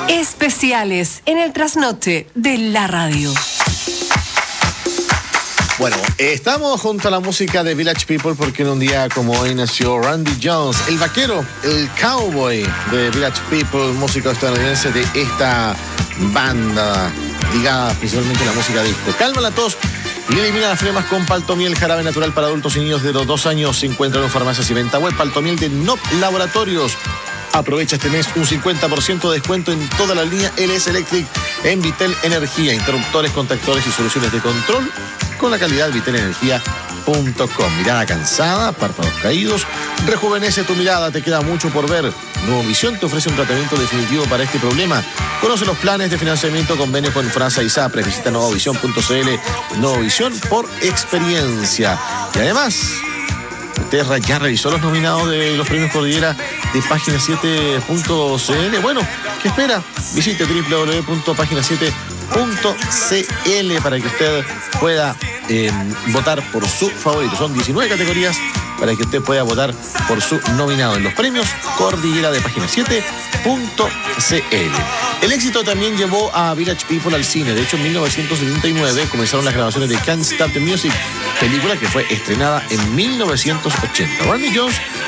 Especiales en el trasnoche de la radio. Bueno, estamos junto a la música de Village People porque en un día como hoy nació Randy Jones, el vaquero, el cowboy de Village People, músico estadounidense de esta banda ligada principalmente a la música disco. Calma la tos y elimina las flemas con Paltomiel, jarabe natural para adultos y niños de los 2 años. Se encuentra en farmacias y venta web. Paltomiel de NOP Laboratorios. Aprovecha este mes un 50% de descuento en toda la línea LS Electric en Vitel Energía. Interruptores, contactores y soluciones de control con la calidad vitelenergia.com. Mirada cansada, párpados caídos. Rejuvenece tu mirada, te queda mucho por ver. Nuevo Visión te ofrece un tratamiento definitivo para este problema. Conoce los planes de financiamiento, convenio con Franza y Sapres. Visita novovision.cl. Nuevo Visión por experiencia. Y además, usted ya revisó los nominados de los premios Cordillera de página7.cl. Bueno, ¿qué espera? Visite www.página7.cl para que usted pueda votar por su favorito. Son 19 categorías para que usted pueda votar por su nominado en los premios Cordillera de página7.cl. El éxito también llevó a Village People al cine. De hecho, en 1979 comenzaron las grabaciones de Can't Stop the Music, película que fue estrenada en 1980. Randy Jones